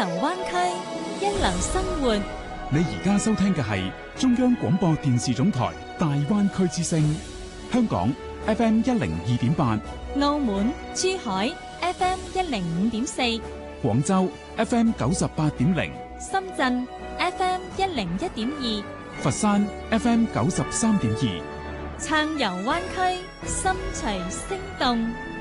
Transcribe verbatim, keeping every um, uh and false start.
流灣區，一流生活。 你而家收聽嘅係中央廣播電視總台大灣區之聲，香港 F M 一零二點八， 澳門珠海 F M 一零五點四， 廣州 F M 九十八點零， 深圳 F M 一零一點二， 佛山 F M 九十三點二。 撐遊灣區，心隨聲動。